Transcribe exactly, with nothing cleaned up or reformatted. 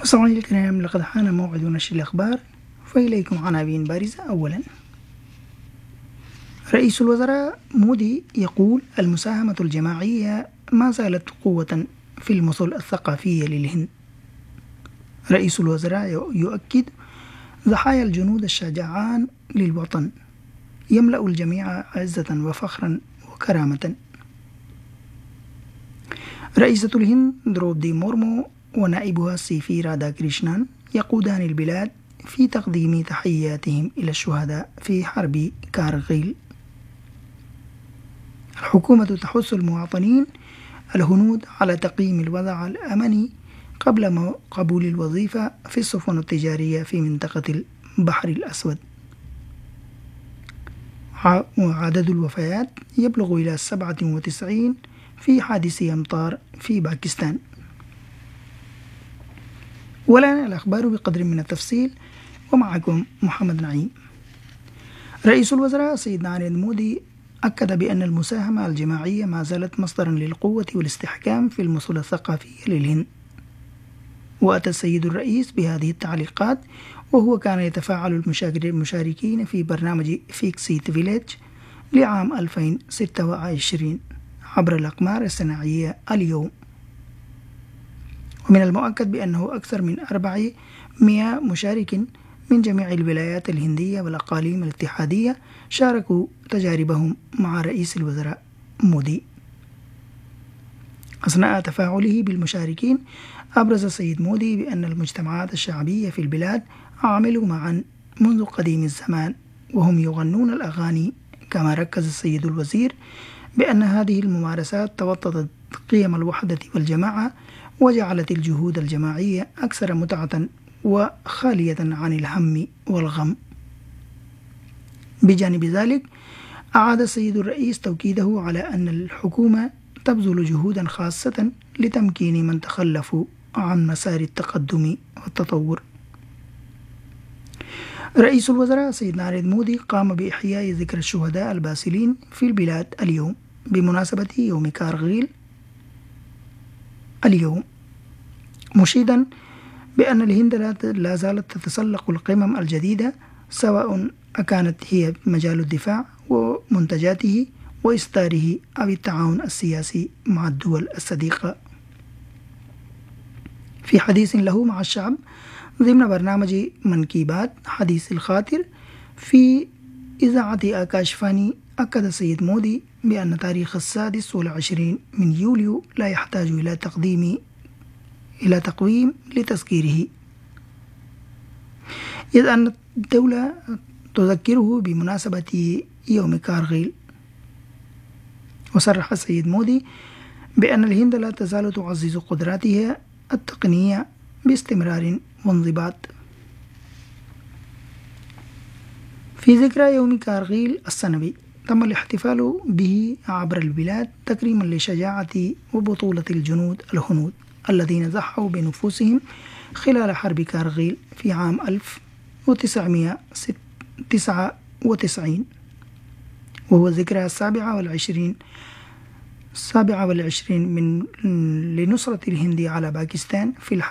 مستمعينا الكرام، لقد حان موعد نشر الأخبار، فإليكم عناوين بارزة. أولا، رئيس الوزراء مودي يقول المساهمة الجماعية ما زالت قوة في المثل الثقافية للهند. رئيس الوزراء يؤكد ضحايا الجنود الشجعان للوطن يملأ الجميع عزة وفخرا وكرامة. رئيسة الهند درودي مورمو ونائبها السيفي رادا كريشنان يقودان البلاد في تقديم تحياتهم إلى الشهداء في حرب كارغيل. الحكومة تحث المواطنين الهنود على تقييم الوضع الأمني قبل قبول الوظيفة في السفن التجارية في منطقة البحر الأسود. وعدد الوفيات يبلغ إلى سبعة وتسعين في حادث أمطار في باكستان. والآن الأخبار بقدر من التفصيل، ومعكم محمد نعيم. رئيس الوزراء سيد ناريندرا مودي أكد بأن المساهمة الجماعية ما زالت مصدرا للقوة والاستحكام في المثل الثقافية للهند. وأتى السيد الرئيس بهذه التعليقات وهو كان يتفاعل المشاركين في برنامج فيكسيت فيليج لعام ألفين وستة وعشرين عبر الأقمار الصناعية اليوم. ومن المؤكد بأنه أكثر من أربعمائة مشارك من جميع الولايات الهندية والأقاليم الاتحادية شاركوا تجاربهم مع رئيس الوزراء مودي. أثناء تفاعله بالمشاركين أبرز السيد مودي بأن المجتمعات الشعبية في البلاد عملوا معا منذ قديم الزمان وهم يغنون الأغاني. كما ركز السيد الوزير بأن هذه الممارسات توطدت قيم الوحدة والجماعة وجعلت الجهود الجماعية أكثر متعة وخالية عن الهم والغم. بجانب ذلك أعاد السيد الرئيس توكيده على أن الحكومة تبذل جهودا خاصة لتمكين من تخلفوا عن مسار التقدم والتطور. رئيس الوزراء سيد ناريندرا مودي قام بإحياء ذكرى الشهداء الباسلين في البلاد اليوم بمناسبة يوم كارغيل اليوم، مشيدا بأن الهند لا زالت تتسلق القمم الجديدة سواء كانت هي مجال الدفاع ومنتجاته وإصداره أو التعاون السياسي مع الدول الصديقة. في حديث له مع الشعب ضمن برنامج من كي بات حديث الخاطر في إذاعة آكاشفاني، أكد السيد مودي بأن تاريخ السادس والعشرين من يوليو لا يحتاج إلى تقديم إلى تقويم لتذكيره، إذ أن الدولة تذكره بمناسبة يوم كارغيل. وصرح السيد مودي بأن الهند لا تزال تعزز قدراتها التقنية باستمرار وانضباط. في ذكرى يوم كارغيل السنوي تم الاحتفال به عبر البلاد تكريما لشجاعة وبطولة الجنود الهنود الذين ضحوا بنفوسهم خلال حرب كارغيل في عام ألف وتسعمائة وتسعة وتسعين، وهو الذكرى السابعة والعشرين السابعة والعشرين من لنصرة الهند على باكستان في